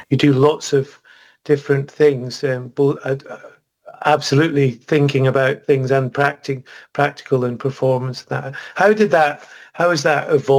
you do lots of different things, absolutely thinking about things and practical and performance. That how has that evolved